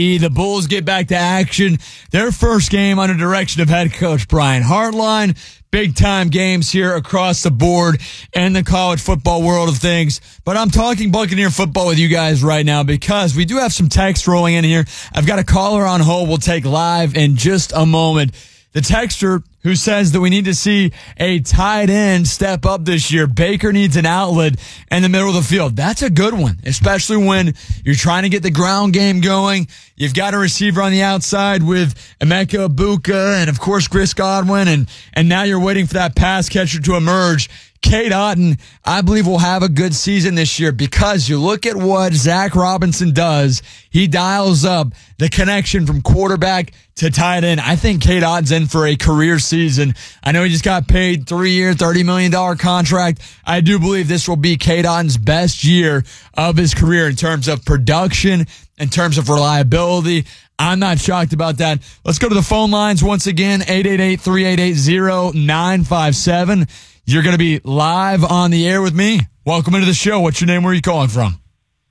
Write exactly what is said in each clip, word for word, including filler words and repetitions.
The Bulls get back to action. Their first game under direction of head coach Brian Hartline. Big-time games here across the board in the college football world of things. But I'm talking Buccaneer football with you guys right now because we do have some text rolling in here. I've got a caller on hold we'll take live in just a moment. The texter who says that we need to see a tight end step up this year. Baker needs an outlet in the middle of the field. That's a good one, especially when you're trying to get the ground game going. You've got a receiver on the outside with Emeka Ibuka and, of course, Chris Godwin, and, and now you're waiting for that pass catcher to emerge. Cade Otton, I believe, will have a good season this year because you look at what Zach Robinson does. He dials up the connection from quarterback to tight end. I think Cade Otton's in for a career season. I know he just got paid three-year, thirty million dollars contract. I do believe this will be Cade Otton's best year of his career in terms of production, in terms of reliability. I'm not shocked about that. Let's go to the phone lines once again, eight eight eight, three eight eight, zero nine five seven. You're going to be live on the air with me. Welcome into the show. What's your name? Where are you calling from?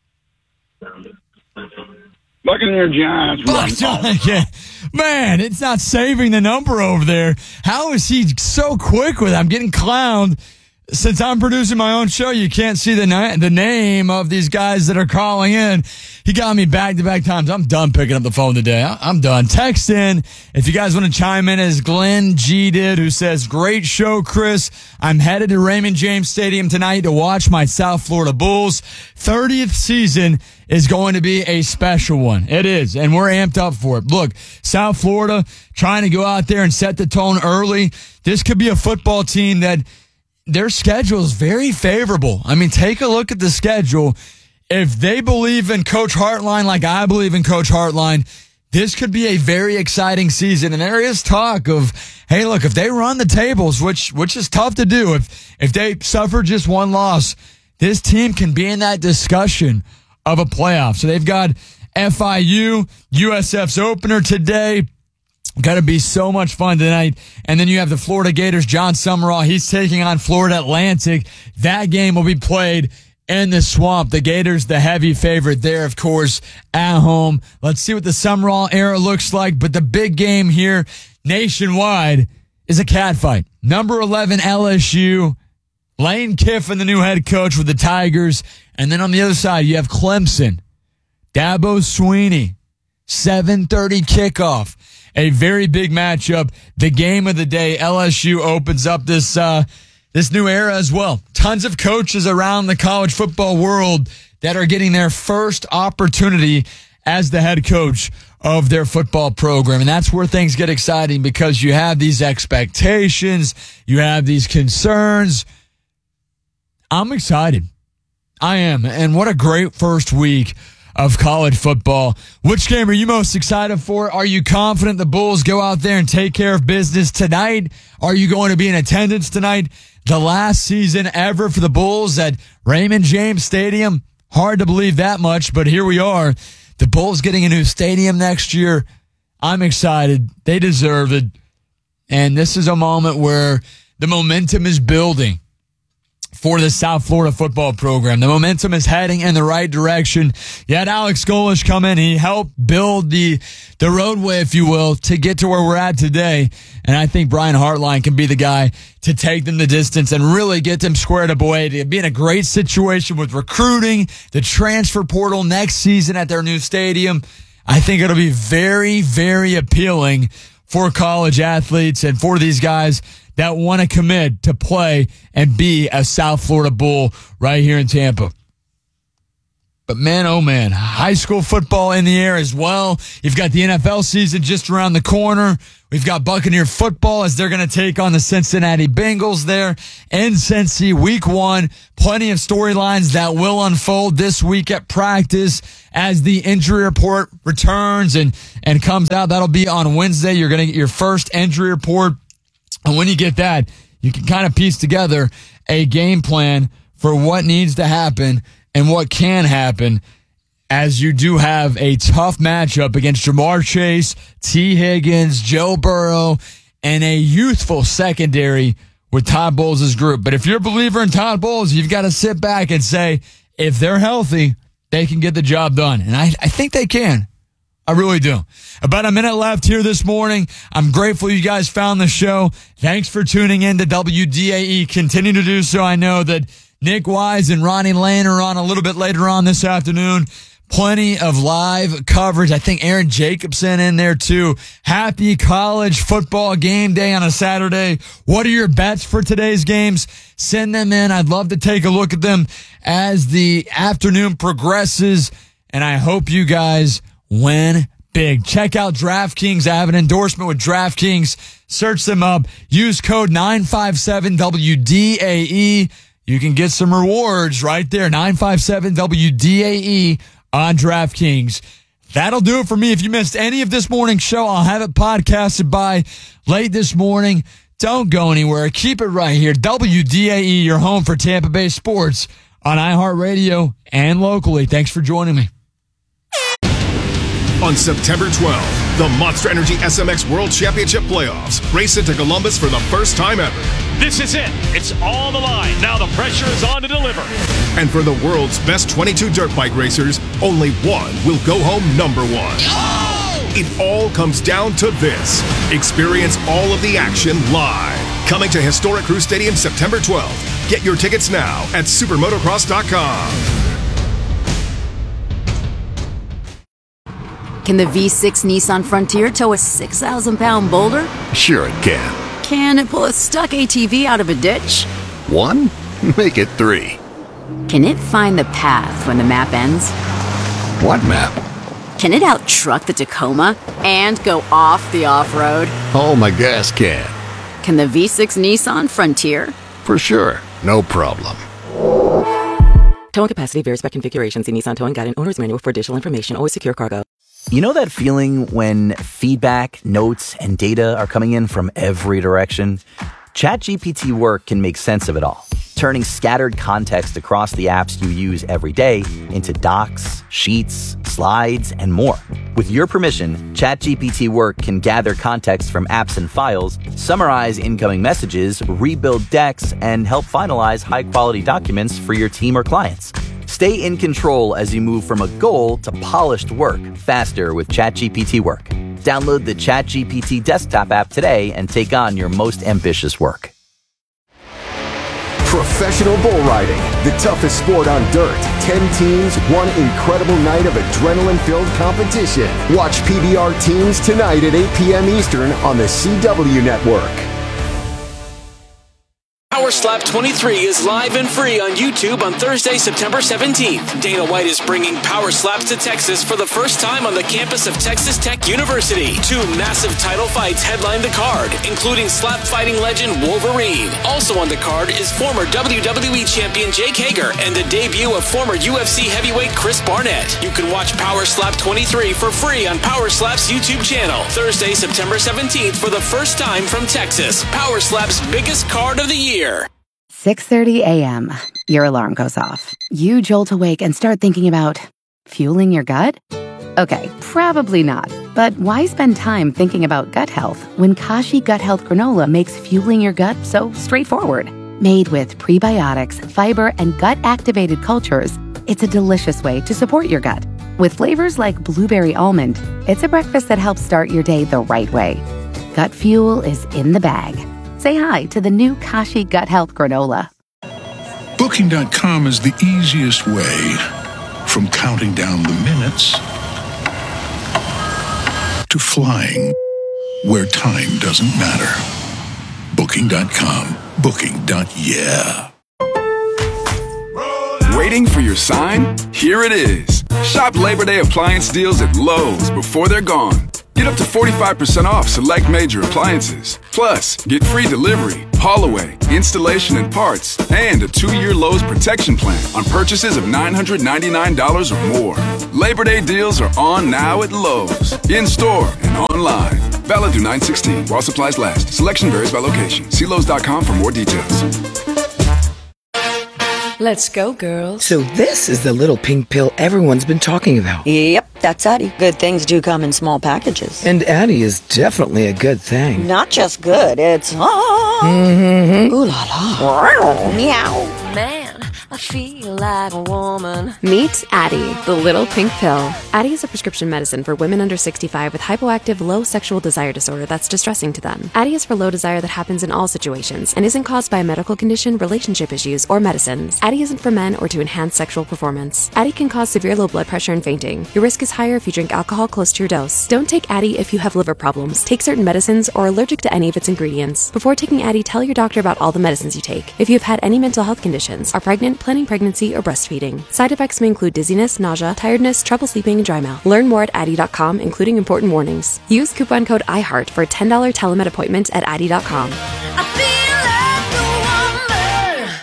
Buccaneer Giants. Buck, yeah. Man, it's not saving the number over there. How is he so quick with it? I'm getting clowned. Since I'm producing my own show, you can't see the na- the name of these guys that are calling in. He got me back-to-back times. I'm done picking up the phone today. I- I'm done. Text in if you guys want to chime in, as Glenn G did, who says, great show, Chris. I'm headed to Raymond James Stadium tonight to watch my South Florida Bulls. thirtieth season is going to be a special one. It is, and we're amped up for it. Look, South Florida trying to go out there and set the tone early. This could be a football team that their schedule is very favorable. I mean, take a look at the schedule. If they believe in Coach Hartline like I believe in Coach Hartline, this could be a very exciting season. And there is talk of, hey, look, if they run the tables, which which is tough to do, if if they suffer just one loss, this team can be in that discussion of a playoff. So they've got F I U, U S F's opener today. Got to be so much fun tonight. And then you have the Florida Gators, John Summerall. He's taking on Florida Atlantic. That game will be played in the Swamp. The Gators, the heavy favorite there, of course, at home. Let's see what the Summerall era looks like. But the big game here nationwide is a catfight. Number eleven L S U, Lane Kiffin, the new head coach with the Tigers. And then on the other side, you have Clemson, Dabo Swinney, seven thirty kickoff. A very big matchup. The game of the day. L S U opens up this uh, this new era as well. Tons of coaches around the college football world that are getting their first opportunity as the head coach of their football program. And that's where things get exciting because you have these expectations. You have these concerns. I'm excited. I am. And what a great first week of college football. Which game are you most excited for? Are you confident the Bulls go out there and take care of business tonight? Are you going to be in attendance tonight? The last season ever for the Bulls at Raymond James Stadium. Hard to believe that much, but here we are. The Bulls getting a new stadium next year. I'm excited. They deserve it. And this is a moment where the momentum is building for the South Florida football program. The momentum is heading in the right direction. You had Alex Golesh come in. He helped build the the roadway, if you will, to get to where we're at today. And I think Brian Hartline can be the guy to take them the distance and really get them squared away to be in a great situation with recruiting, the transfer portal next season at their new stadium. I think it'll be very, very appealing for college athletes and for these guys that want to commit to play and be a South Florida Bull right here in Tampa. But man, oh man, high school football in the air as well. You've got the N F L season just around the corner. We've got Buccaneer football as they're going to take on the Cincinnati Bengals there in Cincy week one. Plenty of storylines that will unfold this week at practice as the injury report returns and, and comes out. That'll be on Wednesday. You're going to get your first injury report. And when you get that, you can kind of piece together a game plan for what needs to happen and what can happen, as you do have a tough matchup against Jamar Chase, T. Higgins, Joe Burrow, and a youthful secondary with Todd Bowles' group. But if you're a believer in Todd Bowles, you've got to sit back and say, if they're healthy, they can get the job done. And I, I think they can. I really do. About a minute left here this morning. I'm grateful you guys found the show. Thanks for tuning in to W D A E. Continue to do so. I know that Nick Wise and Ronnie Lane are on a little bit later on this afternoon. Plenty of live coverage. I think Aaron Jacobson in there too. Happy college football game day on a Saturday. What are your bets for today's games? Send them in. I'd love to take a look at them as the afternoon progresses. And I hope you guys win big. Check out DraftKings. I have an endorsement with DraftKings. Search them up. Use code nine five seven W D A E. You can get some rewards right there. nine five seven W D A E on DraftKings. That'll do it for me. If you missed any of this morning's show, I'll have it podcasted by late this morning. Don't go anywhere. Keep it right here. W D A E, your home for Tampa Bay sports on iHeartRadio and locally. Thanks for joining me. On September twelfth, the Monster Energy S M X World Championship Playoffs race into Columbus for the first time ever. This is it. It's on the line. Now the pressure is on to deliver. And for the world's best twenty-two dirt bike racers, only one will go home number one. Oh! It all comes down to this. Experience all of the action live. Coming to historic Crew Stadium September twelfth. Get your tickets now at supermotocross dot com. Can the V six Nissan Frontier tow a six thousand pound boulder? Sure it can. Can it pull a stuck A T V out of a ditch? One? Make it three. Can it find the path when the map ends? What map? Can it out-truck the Tacoma and go off the off-road? Oh, my gas can. Can the V six Nissan Frontier? For sure. No problem. Towing capacity varies by configuration. See Nissan Towing Guide and Owner's Manual for additional information. Always secure cargo. You know that feeling when feedback, notes, and data are coming in from every direction? ChatGPT Work can make sense of it all, turning scattered context across the apps you use every day into docs, sheets, slides, and more. With your permission, ChatGPT Work can gather context from apps and files, summarize incoming messages, rebuild decks, and help finalize high-quality documents for your team or clients. Stay in control as you move from a goal to polished work faster with ChatGPT Work. Download the ChatGPT desktop app today and take on your most ambitious work. Professional bull riding, the toughest sport on dirt. Ten teams, one incredible night of adrenaline-filled competition. Watch P B R Teams tonight at eight p.m. Eastern on the C W Network. Power Slap twenty-three is live and free on YouTube on Thursday, September seventeenth. Dana White is bringing Power Slaps to Texas for the first time on the campus of Texas Tech University. Two massive title fights headline the card, including slap fighting legend Wolverine. Also on the card is former W W E champion Jake Hager and the debut of former U F C heavyweight Chris Barnett. You can watch Power Slap twenty-three for free on Power Slap's YouTube channel. Thursday, September seventeenth for the first time from Texas. Power Slap's biggest card of the year. six thirty a.m. Your alarm goes off. You jolt awake and start thinking about fueling your gut? Okay, probably not. But why spend time thinking about gut health when Kashi Gut Health Granola makes fueling your gut so straightforward? Made with prebiotics, fiber, and gut-activated cultures, it's a delicious way to support your gut. With flavors like blueberry almond, it's a breakfast that helps start your day the right way. Gut fuel is in the bag. Say hi to the new Kashi Gut Health Granola. Booking dot com is the easiest way from counting down the minutes to flying where time doesn't matter. Booking dot com. Booking. Yeah. Waiting for your sign? Here it is. Shop Labor Day appliance deals at Lowe's before they're gone. Get up to forty-five percent off select major appliances. Plus, get free delivery, haul away, installation and parts, and a two-year Lowe's protection plan on purchases of nine hundred ninety-nine dollars or more. Labor Day deals are on now at Lowe's, in-store and online. Valid through nine sixteen while supplies last. Selection varies by location. See Lowe's dot com for more details. Let's go, girls. So this is the little pink pill everyone's been talking about. Yep, that's Addie. Good things do come in small packages. And Addie is definitely a good thing. Not just good, it's... Ah, mm-hmm. ooh la la. Meow. Man, I feel like a woman. Meet Addie, the little pink pill. Addie is a prescription medicine for women under sixty-five with hypoactive low sexual desire disorder that's distressing to them. Addie is for low desire that happens in all situations and isn't caused by a medical condition, relationship issues, or medicines. Addie isn't for men or to enhance sexual performance. Addie can cause severe low blood pressure and fainting. Your risk is higher if you drink alcohol close to your dose. Don't take Addie if you have liver problems, take certain medicines, or are allergic to any of its ingredients. Before taking Addie, tell your doctor about all the medicines you take. If you have had any mental health conditions, are pregnant, planning pregnancy, or breastfeeding. Side effects may include dizziness, nausea, tiredness, trouble sleeping, and dry mouth. Learn more at Addie dot com, including important warnings. Use coupon code iHeart for a ten dollars telemed appointment at Addie dot com. I feel like a woman.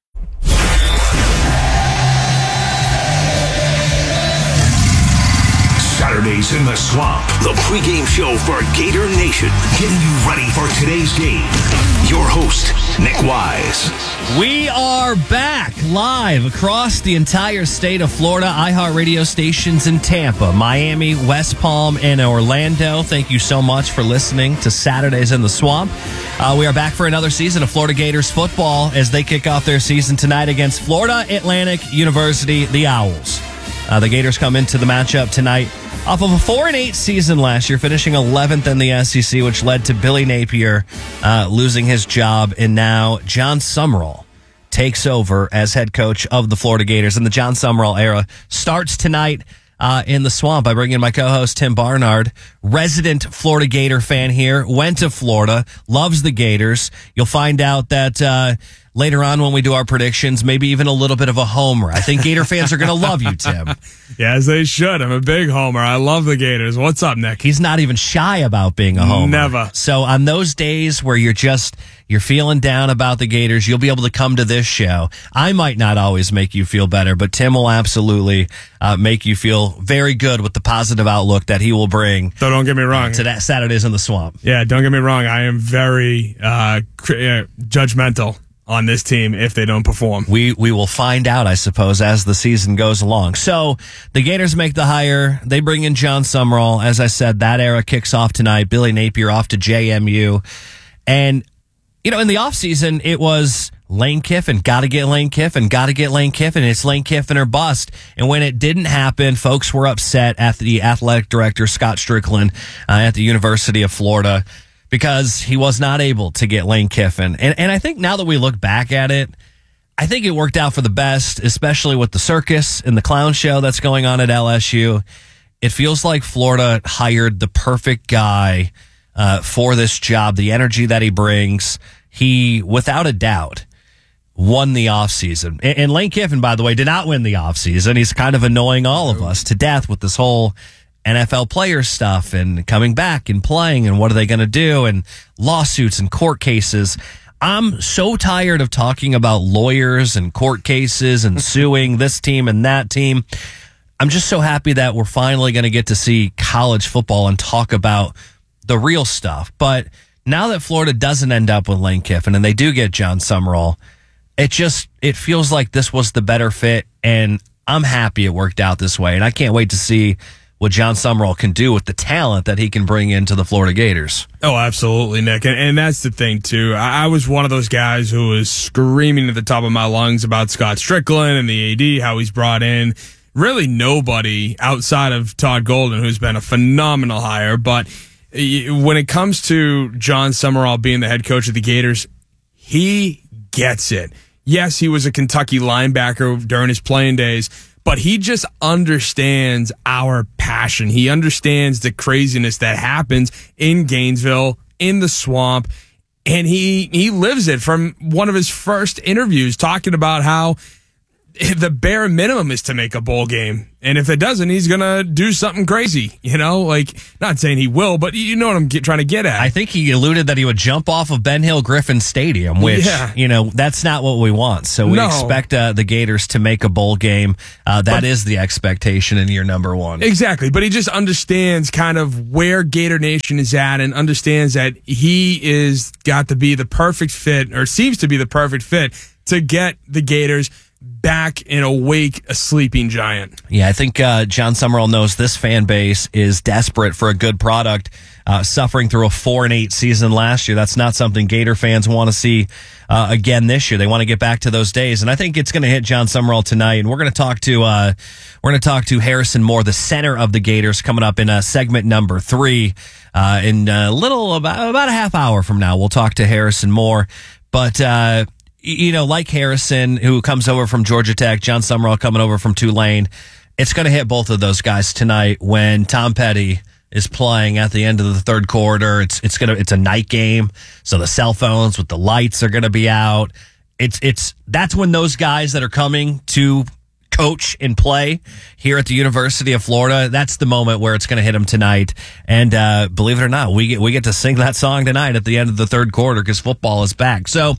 Saturdays in the Swamp, the pregame show for Gator Nation, getting you ready for today's game. Your host, Nick Wise. We are back live across the entire state of Florida. iHeartRadio stations in Tampa, Miami, West Palm, and Orlando. Thank you so much for listening to Saturdays in the Swamp. Uh, we are back for another season of Florida Gators football as they kick off their season tonight against Florida Atlantic University, the Owls. Uh, the Gators come into the matchup tonight off of a four and eight season last year, finishing eleventh in the S E C, which led to Billy Napier uh, losing his job, and now John Sumrall takes over as head coach of the Florida Gators. And the John Sumrall era starts tonight uh, in the Swamp. I bring in my co-host Tim Barnard, resident Florida Gator fan here, went to Florida, loves the Gators. You'll find out that uh, later on when we do our predictions, maybe even a little bit of a homer. I think Gator fans are going to love you, Tim. Yeah, as they should. I'm a big homer. I love the Gators. What's up, Nick? He's not even shy about being a homer. Never. So on those days where you're just, you're feeling down about the Gators, you'll be able to come to this show. I might not always make you feel better, but Tim will absolutely uh, make you feel very good with the positive outlook that he will bring. So don't get me wrong. To that Saturdays in the Swamp. Yeah, don't get me wrong. I am very uh, judgmental on this team if they don't perform. We we will find out, I suppose, as the season goes along. So the Gators make the hire. They bring in John Sumrall. As I said, that era kicks off tonight. Billy Napier off to J M U. And, you know, in the offseason, it was Lane Kiffin. Got to get Lane Kiffin. Got to get Lane Kiffin. It's Lane Kiffin or bust. And when it didn't happen, folks were upset at the athletic director, Scott Strickland, uh, at the University of Florida, because he was not able to get Lane Kiffin. And and I think now that we look back at it, I think it worked out for the best, especially with the circus and the clown show that's going on at L S U. It feels like Florida hired the perfect guy uh, for this job, the energy that he brings. He, without a doubt, won the offseason. And, and Lane Kiffin, by the way, did not win the offseason. He's kind of annoying all of us to death with this whole N F L player stuff and coming back and playing and what are they going to do and lawsuits and court cases. I'm so tired of talking about lawyers and court cases and suing this team and that team. I'm just so happy that we're finally going to get to see college football and talk about the real stuff. But now that Florida doesn't end up with Lane Kiffin and they do get John Sumrall, it just, it feels like this was the better fit, and I'm happy it worked out this way. And I can't wait to see what John Sumrall can do with the talent that he can bring into the Florida Gators. Oh, absolutely, Nick. And, and that's the thing, too. I, I was one of those guys who was screaming at the top of my lungs about Scott Strickland and the A D, how he's brought in really nobody outside of Todd Golden, who's been a phenomenal hire. But when it comes to John Sumrall being the head coach of the Gators, he gets it. Yes, he was a Kentucky linebacker during his playing days, but he just understands our passion. He understands the craziness that happens in Gainesville, in the Swamp, and he he lives it from one of his first interviews, talking about how the bare minimum is to make a bowl game. And if it doesn't, he's going to do something crazy, you know, like not saying he will, but you know what I'm get, trying to get at. I think he alluded that he would jump off of Ben Hill Griffin Stadium, which, yeah. you know, that's not what we want. So we no. expect uh, the Gators to make a bowl game. Uh, that but, is the expectation in year number one. Exactly. But he just understands kind of where Gator Nation is at and understands that he is got to be the perfect fit, or seems to be the perfect fit to get the Gators back and awake a sleeping giant. Yeah, I think uh, John Summerall knows this fan base is desperate for a good product. Uh, suffering through a four and eight season last year, that's not something Gator fans want to see uh, again this year. They want to get back to those days, and I think it's going to hit John Summerall tonight. And we're going to talk to uh, we're going to talk to Harrison Moore, the center of the Gators, coming up in uh, segment number three uh, in a little about about a half hour from now. We'll talk to Harrison Moore, but. Uh, You know, like Harrison, who comes over from Georgia Tech, John Summerall coming over from Tulane, it's going to hit both of those guys tonight when Tom Petty is playing at the end of the third quarter. It's it's gonna it's a night game, so the cell phones with the lights are going to be out. It's it's that's when those guys that are coming to coach and play here at the University of Florida, that's the moment where it's going to hit them tonight. And uh, believe it or not, we get we get to sing that song tonight at the end of the third quarter because football is back. So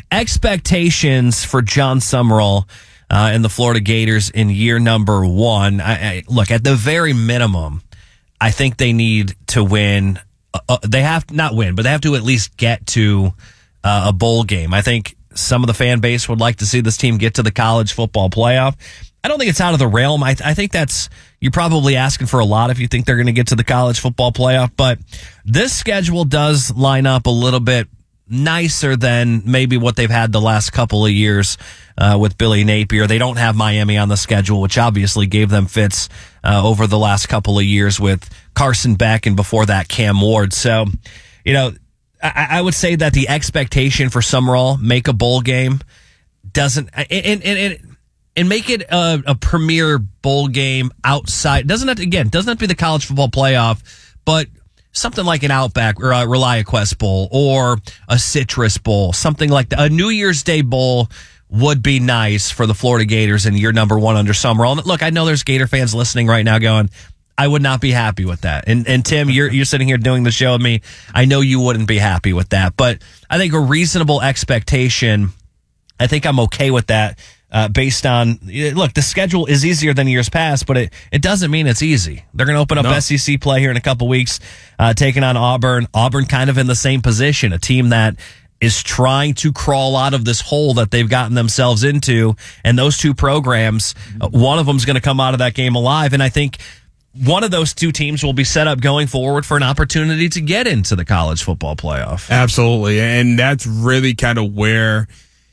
expectations for John Summerall uh, and the Florida Gators in year number one. I, I, look, at the very minimum, I think they need to win. Uh, they have not win, but they have to at least get to uh, a bowl game. I think some of the fan base would like to see this team get to the college football playoff. I don't think it's out of the realm. I, th- I think that's, you're probably asking for a lot if you think they're going to get to the college football playoff, but this schedule does line up a little bit nicer than maybe what they've had the last couple of years uh, with Billy Napier. They don't have Miami on the schedule, which obviously gave them fits uh, over the last couple of years with Carson Beck and before that Cam Ward. So, you know, I, I would say that the expectation for Summerall, make a bowl game, doesn't, and, and, and, and make it a, a premier bowl game outside, doesn't have to, again, doesn't have to be the college football playoff, but something like an Outback or a ReliaQuest Bowl or a Citrus Bowl, something like that. A New Year's Day Bowl would be nice for the Florida Gators in year number one under Summerall. And look, I know there's Gator fans listening right now going, I would not be happy with that. And and Tim, you're you're sitting here doing the show with me. I know you wouldn't be happy with that, but I think a reasonable expectation, I think I'm okay with that. Uh, based on, look, the schedule is easier than years past, but it, it doesn't mean it's easy. They're going to open up no. S E C play here in a couple weeks, uh, taking on Auburn. Auburn kind of in the same position, a team that is trying to crawl out of this hole that they've gotten themselves into. And those two programs, uh, one of them is going to come out of that game alive. And I think one of those two teams will be set up going forward for an opportunity to get into the college football playoff. Absolutely. And that's really kind of where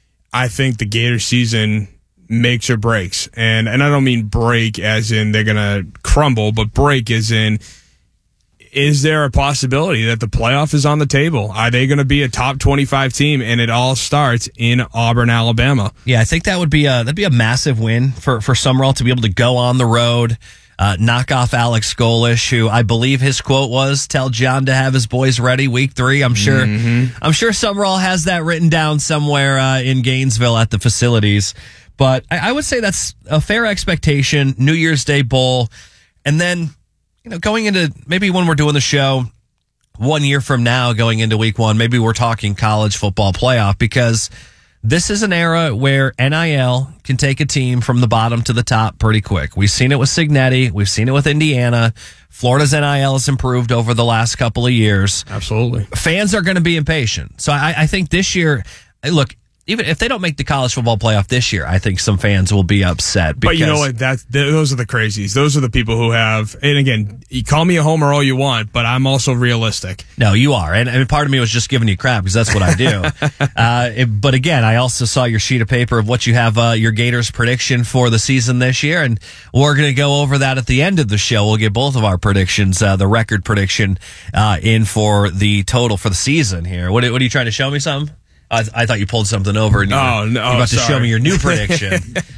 I think the Gator season makes or breaks. And and I don't mean break as in they're going to crumble, but break as in, is there a possibility that the playoff is on the table? Are they going to be a top twenty-five team? And it all starts in Auburn, Alabama. Yeah, I think that would be a, that'd be a massive win for, for Summerall to be able to go on the road, uh, knock off Alex Golish, who I believe his quote was, tell John to have his boys ready week three. I'm sure, mm-hmm. I'm sure Summerall has that written down somewhere uh, in Gainesville at the facilities. But I, I would say that's a fair expectation. New Year's Day Bowl. And then, you know, going into maybe when we're doing the show one year from now, going into week one, maybe we're talking college football playoff, because this is an era where N I L can take a team from the bottom to the top pretty quick. We've seen it with Cignetti. We've seen it with Indiana. Florida's N I L has improved over the last couple of years. Absolutely. Fans are going to be impatient. So I, I think this year, look, even if they don't make the college football playoff this year, I think some fans will be upset. But you know what? That's, those are the crazies. Those are the people who have, and again, you call me a homer all you want, but I'm also realistic. No, you are. And, and part of me was just giving you crap because that's what I do. uh, it, but again, I also saw your sheet of paper of what you have, uh, your Gators prediction for the season this year. And we're going to go over that at the end of the show. We'll get both of our predictions, uh, the record prediction, uh, in for the total for the season here. What, what are you trying to show me something? I, I thought you pulled something over and you oh, were, no, you're about sorry. to show me your new prediction.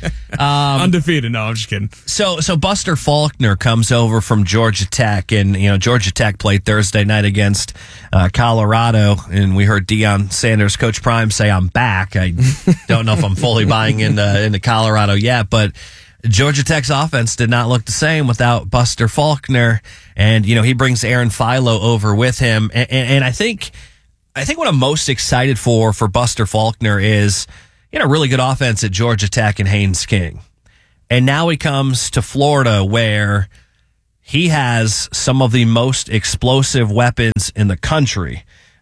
um, Undefeated. No, I'm just kidding. So, so Buster Faulkner comes over from Georgia Tech, and you know Georgia Tech played Thursday night against uh, Colorado, and we heard Deion Sanders, Coach Prime, say, "I'm back." I don't know if I'm fully buying into into Colorado yet, but Georgia Tech's offense did not look the same without Buster Faulkner, and you know he brings Aaron Philo over with him, and, and, and I think. I think what I'm most excited for for Buster Faulkner is, you know, really good offense at Georgia Tech and Haynes King. And now he comes to Florida where he has some of the most explosive weapons in the country.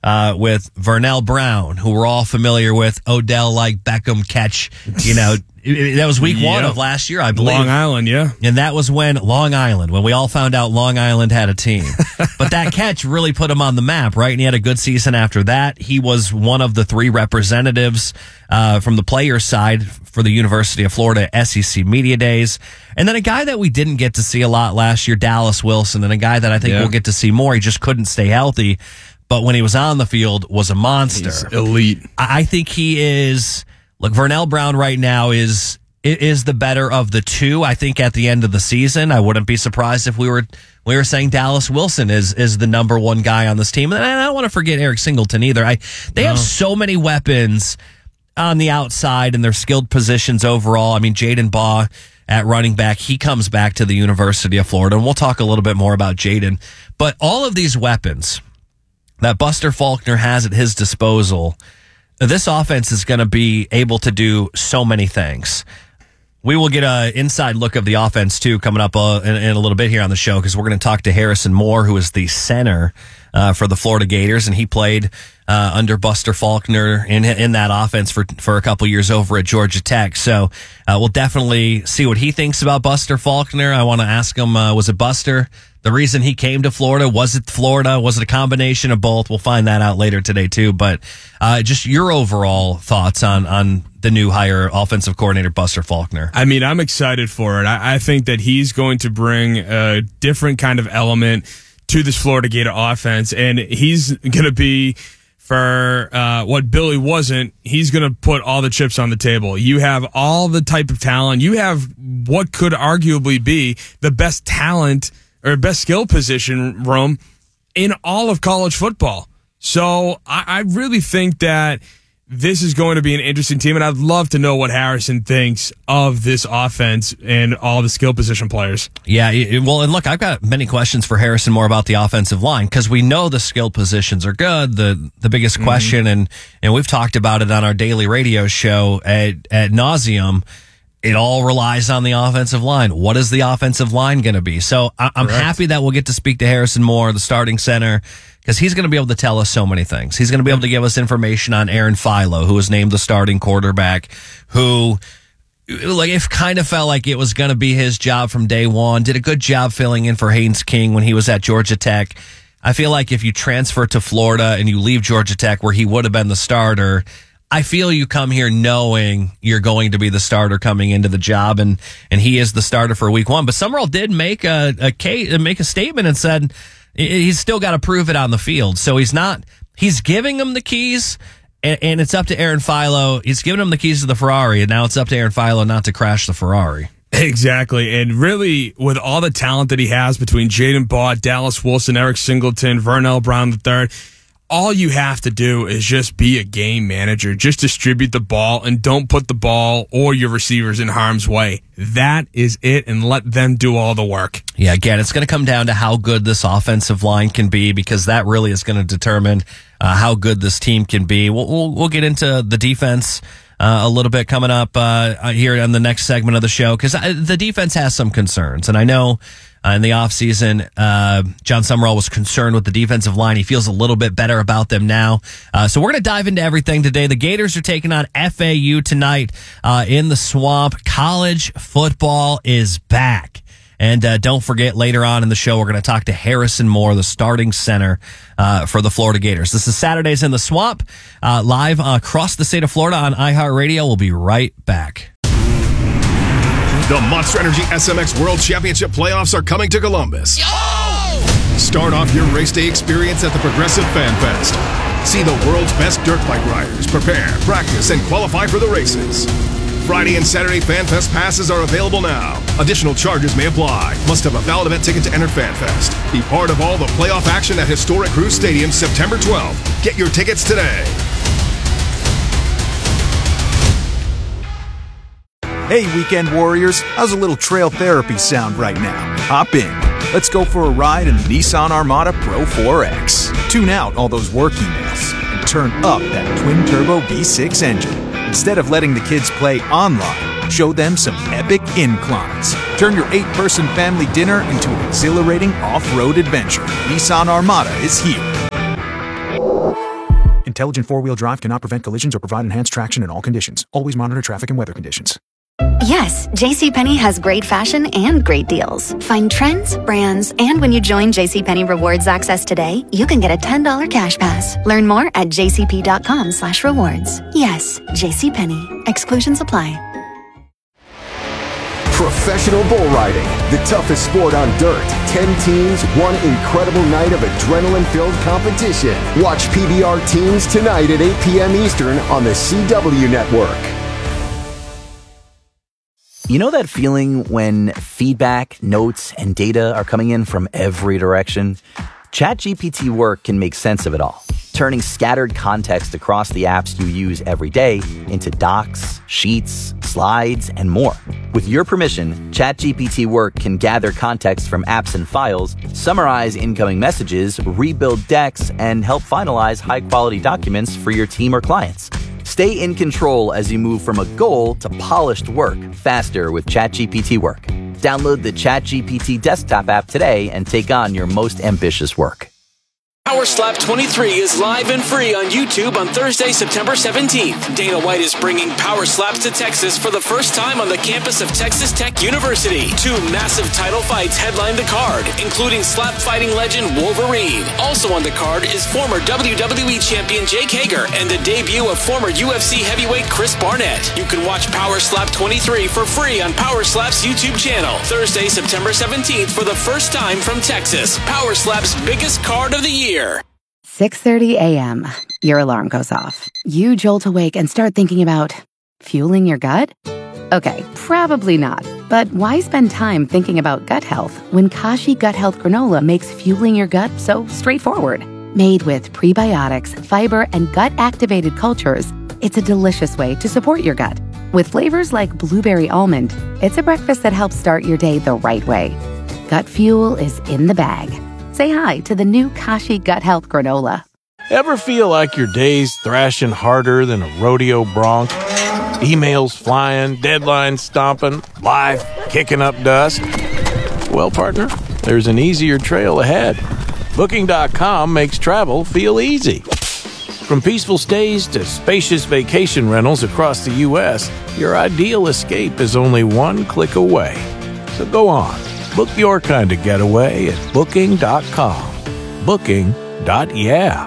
uh, with Vernell Brown, who we're all familiar with, Odell-like Beckham catch, you know, it, it, that was week Yep. one of last year, I believe. Long Island, yeah. And that was when Long Island, when we all found out Long Island had a team. But that catch really put him on the map, right? And he had a good season after that. He was one of the three representatives uh, from the players' side for the University of Florida S E C Media Days. And then a guy that we didn't get to see a lot last year, Dallas Wilson, and a guy that I think Yeah. we'll get to see more. He just couldn't stay healthy. But when he was on the field, was a monster. He's elite. I I think he is. Look, Vernell Brown right now is is the better of the two. I think at the end of the season, I wouldn't be surprised if we were we were saying Dallas Wilson is is the number one guy on this team. And I don't want to forget Eric Singleton either. I they have No. so many weapons on the outside and their skilled positions overall. I mean, Jaden Baugh at running back, he comes back to the University of Florida, and we'll talk a little bit more about Jaden. But all of these weapons that Buster Faulkner has at his disposal, this offense is going to be able to do so many things. We will get an inside look of the offense, too, coming up uh, in, in a little bit here on the show, because we're going to talk to Harrison Moore, who is the center uh, for the Florida Gators, and he played uh, under Buster Faulkner in in that offense for, for a couple years over at Georgia Tech. So uh, we'll definitely see what he thinks about Buster Faulkner. I want to ask him, uh, was it Buster? The reason he came to Florida, was it Florida? Was it a combination of both? We'll find that out later today, too. But uh, just your overall thoughts on, on the new hire, offensive coordinator Buster Faulkner. I mean, I'm excited for it. I, I think that he's going to bring a different kind of element to this Florida Gator offense, and he's going to be, for uh, what Billy wasn't, he's going to put all the chips on the table. You have all the type of talent. You have what could arguably be the best talent or best skill position room in all of college football. So I, I really think that this is going to be an interesting team, and I'd love to know what Harrison thinks of this offense and all the skill position players. Yeah, it- well, and look, I've got many questions for Harrison more about the offensive line, because we know the skill positions are good. The the biggest Mm-hmm. question, and and we've talked about it on our daily radio show at, at nauseum, it all relies on the offensive line. What is the offensive line going to be? So I, I'm Correct. happy that we'll get to speak to Harrison Moore, the starting center, because he's going to be able to tell us so many things. He's going to be able to give us information on Aaron Philo, who was named the starting quarterback, who like it kind of felt like it was going to be his job from day one. Did a good job filling in for Haynes King when he was at Georgia Tech. I feel like if you transfer to Florida and you leave Georgia Tech, where he would have been the starter, I feel you come here knowing you're going to be the starter coming into the job, and, and he is the starter for week one. But Summerall did make a, a case, make a statement and said he's still got to prove it on the field. So he's not, he's giving him the keys, and, and it's up to Aaron Philo. He's giving him the keys to the Ferrari, and now it's up to Aaron Philo not to crash the Ferrari. Exactly. And really, with all the talent that he has between Jaden Baugh, Dallas Wilson, Eric Singleton, Vernell Brown the third, all you have to do is just be a game manager. Just distribute the ball and don't put the ball or your receivers in harm's way. That is it, and let them do all the work. Yeah, again, it's going to come down to how good this offensive line can be, because that really is going to determine uh, how good this team can be. We'll, we'll, we'll get into the defense uh, a little bit coming up uh, here on the next segment of the show, because the defense has some concerns, and I know Uh, in the offseason, uh, John Summerall was concerned with the defensive line. He feels a little bit better about them now. Uh, so we're going to dive into everything today. The Gators are taking on F A U tonight uh, in the Swamp. College football is back. And uh, don't forget, later on in the show, we're going to talk to Harrison Moore, the starting center uh, for the Florida Gators. This is Saturdays in the Swamp, uh, live across the state of Florida on iHeartRadio. We'll be right back. The Monster Energy S M X World Championship playoffs are coming to Columbus. Start off your race day experience at the Progressive Fan Fest. See the world's best dirt bike riders prepare, practice, and qualify for the races. Friday and Saturday Fan Fest passes are available now. Additional charges may apply. Must have a valid event ticket to enter Fan Fest. Be part of all the playoff action at Historic Cruise Stadium September twelfth. Get your tickets today. Hey, Weekend Warriors, how's a little trail therapy sound right now? Hop in. Let's go for a ride in the Nissan Armada Pro four X. Tune out all those work emails and turn up that twin-turbo V six engine. Instead of letting the kids play online, show them some epic inclines. Turn your eight-person family dinner into an exhilarating off-road adventure. Nissan Armada is here. Intelligent four-wheel drive cannot prevent collisions or provide enhanced traction in all conditions. Always monitor traffic and weather conditions. Yes, JCPenney has great fashion and great deals. Find trends, brands, and when you join JCPenney Rewards Access today, you can get a ten dollars cash pass. Learn more at jcp.com slash rewards. Yes, JCPenney. Exclusions apply. Professional bull riding, the toughest sport on dirt. Ten teams, one incredible night of adrenaline-filled competition. Watch P B R Teams tonight at eight p.m. Eastern on the C W Network. You know that feeling when feedback, notes, and data are coming in from every direction? ChatGPT Work can make sense of it all, turning scattered context across the apps you use every day into docs, sheets, slides, and more. With your permission, ChatGPT Work can gather context from apps and files, summarize incoming messages, rebuild decks, and help finalize high-quality documents for your team or clients. Stay in control as you move from a goal to polished work faster with ChatGPT Work. Download the ChatGPT desktop app today and take on your most ambitious work. Power Slap twenty-three is live and free on YouTube on Thursday, September seventeenth. Dana White is bringing Power Slaps to Texas for the first time on the campus of Texas Tech University. Two massive title fights headline the card, including slap fighting legend Wolverine. Also on the card is former W W E champion Jake Hager and the debut of former U F C heavyweight Chris Barnett. You can watch Power Slap twenty-three for free on Power Slap's YouTube channel. Thursday, September seventeenth for the first time from Texas. Power Slap's biggest card of the year. six thirty a.m. Your alarm goes off. You jolt awake and start thinking about fueling your gut? Okay, probably not. But why spend time thinking about gut health when Kashi Gut Health Granola makes fueling your gut so straightforward? Made with prebiotics, fiber, and gut-activated cultures, it's a delicious way to support your gut. With flavors like blueberry almond, it's a breakfast that helps start your day the right way. Gut fuel is in the bag. Say hi to the new Kashi Gut Health Granola. Ever feel like your day's thrashing harder than a rodeo bronc? Emails flying, deadlines stomping, life kicking up dust? Well, partner, there's an easier trail ahead. Booking dot com makes travel feel easy. From peaceful stays to spacious vacation rentals across the U S, your ideal escape is only one click away. So go on. Book your kind of getaway at Booking dot com. Booking dot yeah.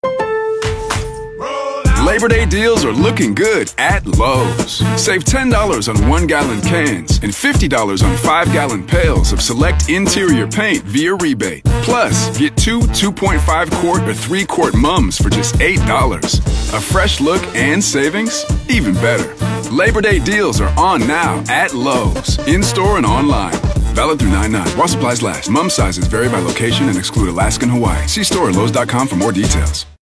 Labor Day deals are looking good at Lowe's. Save ten dollars on one-gallon cans and fifty dollars on five-gallon pails of select interior paint via rebate. Plus, get two two point five quart or three quart mums for just eight dollars. A fresh look and savings? Even better. Labor Day deals are on now at Lowe's, in-store and online. Valid through nine nine. While supplies last. Mum sizes vary by location and exclude Alaska and Hawaii. See store at Lowe's dot com for more details.